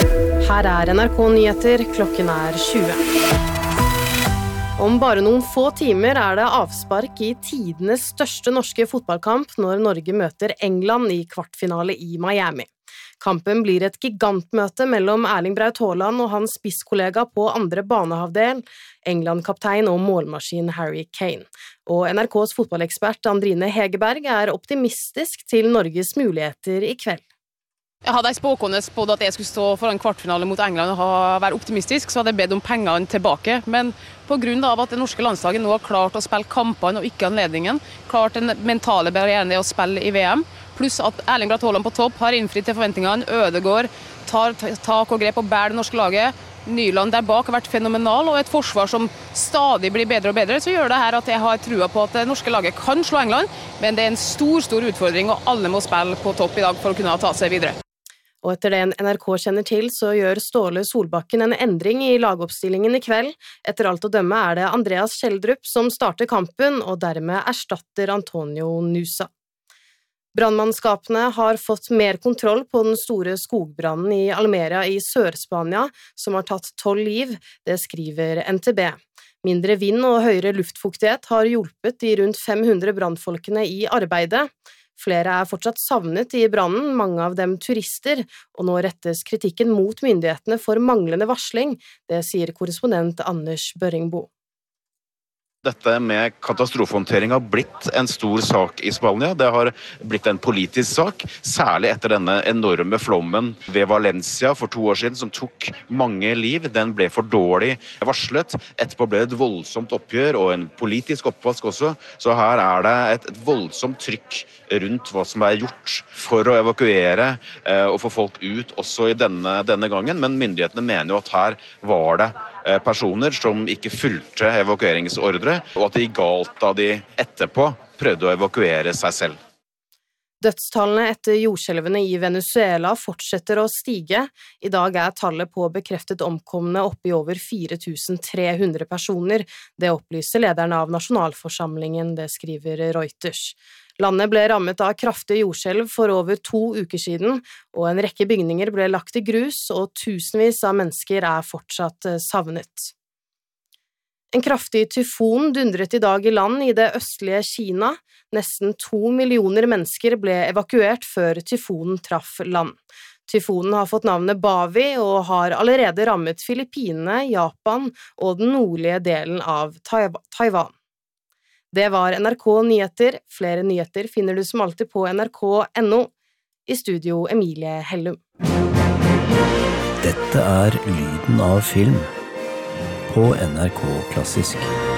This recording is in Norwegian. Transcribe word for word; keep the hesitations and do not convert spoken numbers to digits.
Her er N R K Nyheter, klokken er tjue. Om bare noen få timer er det avspark i tidenes største norske fotballkamp når Norge møter England i kvartfinale i Miami. Kampen blir et gigantmøte mellom Erling Braut Haaland og hans spisskollega på andre banehavdel, England-kaptein og målmaskin Harry Kane. Og N R K's fotballekspert Andrine Hegerberg er optimistisk til Norges muligheter i kveld. Jeg hadde en spåkone spådd at jeg skulle stå for en kvartfinale mot England og være optimistisk, så hadde jeg bedt om pengene tilbake. Men på grunn av at det norske landslaget nå har klart å spille kampene og ikke anledningen, klart den mentale barrieren det å spille i V M, pluss at Erling Braut Haaland på topp har innfridd til forventningene, Ødegaard tar tak og grep og bærer det norske laget, Nyland der bak har vært fenomenal, og et forsvar som stadig blir bedre og bedre, så gjør det her at jeg har trua på at det norske laget kan slå England, men det er en stor, stor utfordring, og alle må spille på topp i dag for å kunne ta seg videre. Og etter det N R K kjenner til, så gjør Ståle Solbakken en endring i lagoppstillingen i kveld. Etter alt å dømme er det Andreas Kjeldrup som starter kampen, og dermed erstatter Antonio Nusa. Brannmannskapene har fått mer kontroll på den store skogbrannen i Almeria i Sør-Spania, som har tatt tolv liv, det skriver N T B. Mindre vind og høyere luftfuktighet har hjulpet de rundt fem hundre brannfolkene i arbeidet. Flere er fortsatt savnet i brannen, mange av dem turister, og nå rettes kritikken mot myndighetene for manglende varsling, det sier korrespondent Anders Børringbo. Dette med katastrofehåndtering har blitt en stor sak i Spania. Det har blitt en politisk sak, særlig etter denne enorme flommen ved Valencia for to år siden, som tok mange liv. Den ble for dårlig varslet. Etterpå ble det et voldsomt oppgjør og en politisk oppvask også. Så her er det et, et voldsomt trykk rundt hva som er gjort for å evakuere eh, og få folk ut også i denne, denne gangen. Men myndighetene mener jo at her var det eh, personer som ikke fulgte evakueringsordre, og at det gikk galt da de etterpå prøvde å evakuere seg selv. Dødstallene etter jordskjelvene i Venezuela fortsetter å stige. I dag er tallet på bekreftet omkomne oppe i over fire tusen tre hundre personer. Det opplyser lederen av nasjonalforsamlingen, det skriver Reuters. Landet ble rammet av kraftig jordskjelv for over to uker siden, og en rekke bygninger ble lagt i grus, og tusenvis av mennesker er fortsatt savnet. En kraftig tyfon dundret i dag i land i det østlige Kina. Nesten to millioner mennesker ble evakuert før tyfonen traff land. Tyfonen har fått navnet Bavi og har allerede rammet Filippinene, Japan og den nordlige delen av Taiwan. Det var N R K Nyheter. Flere nyheter finner du som alltid på N R K punktum N O. I studio Emilie Hellum. Dette er lyden av film på N R K Klassisk.